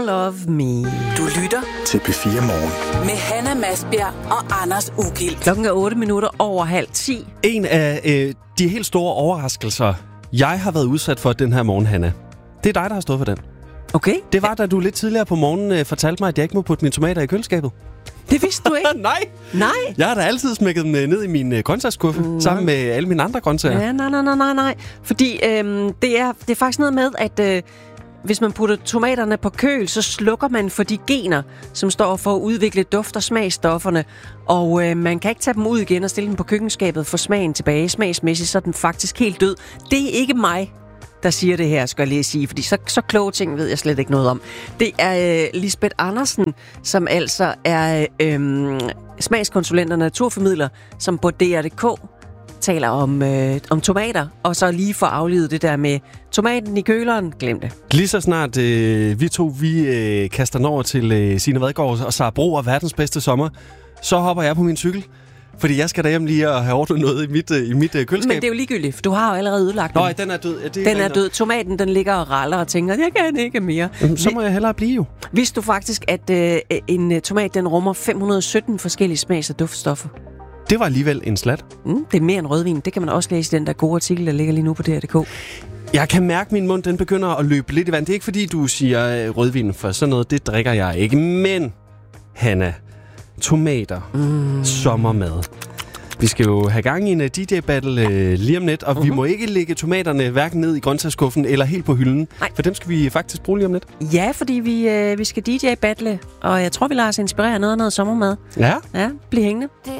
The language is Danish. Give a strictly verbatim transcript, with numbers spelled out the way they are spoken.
Love me. Du lytter til P fire Morgen med Hanna Masbjerg og Anders Ugilt. Klokken er otte minutter over halv ti. En af øh, de helt store overraskelser, jeg har været udsat for den her morgen, Hanna. Det er dig, der har stået for den. Okay. Det var, da du lidt tidligere på morgenen øh, fortalte mig, at jeg ikke må putte mine tomater i køleskabet. Det vidste du ikke? Nej. Nej. Jeg har da altid smækket dem ned i min øh, grøntsagsskuffe, mm. sammen med alle mine andre grøntsager. Ja, nej, nej, nej, nej, nej. Fordi øhm, det, er, det er faktisk noget med, at øh, hvis man putter tomaterne på køl, så slukker man for de gener, som står for at udvikle duft- og smagstofferne. Og øh, man kan ikke tage dem ud igen og stille dem på køkkenskabet for smagen tilbage. Smagsmæssigt så er den faktisk helt død. Det er ikke mig, der siger det her, skal jeg lige sige, fordi så, så kloge ting ved jeg slet ikke noget om. Det er øh, Lisbeth Andersen, som altså er øh, smagskonsulent og naturformidler, som på D R punktum D K taler om, øh, om tomater, og så lige får aflivet det der med tomaten i køleren. Glem det. Lige så snart øh, vi to vi øh, kaster den over til øh, Signe Vadgaard og Sara Bro og verdens bedste sommer, så hopper jeg på min cykel. Fordi jeg skal derhjem lige og have ordnet noget i mit, i mit køleskab. Men det er jo ligegyldigt, for du har jo allerede ødelagt den. Nå, den er død. Ja, det den er død. Tomaten, den ligger og raller og tænker, jeg kan ikke mere. Jamen, så må jeg hellere blive jo. Vidste du faktisk, at øh, en tomat, den rummer fem hundrede og sytten forskellige smags- og duftstoffer? Det var alligevel en slat. Mm, det er mere end rødvin. Det kan man også læse i den der gode artikel, der ligger lige nu på D R punktum D K. Jeg kan mærke, at min mund den begynder at løbe lidt i vand. Det er ikke fordi, du siger øh, rødvin, for sådan noget, det drikker jeg ikke. Men, Hanna, tomater, mm. sommermad. Vi skal jo have gang i en D J-battle øh, lige om lidt, og uh-huh. vi må ikke lægge tomaterne hverken ned i grøntsagsskuffen eller helt på hylden. Nej. For dem skal vi faktisk bruge lige om lidt. Ja, fordi vi, øh, vi skal D J-battle, og jeg tror, vi lader os inspirere noget af noget sommermad. Ja. Ja, bliv hængende. Det